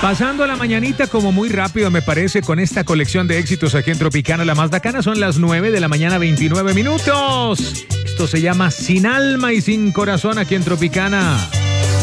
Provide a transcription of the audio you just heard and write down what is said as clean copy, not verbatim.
Pasando la mañanita como muy rápido me parece con esta colección de éxitos aquí en Tropicana. La más bacana son las 9 de la mañana 29 minutos. Esto se llama Sin Alma y Sin Corazón aquí en Tropicana.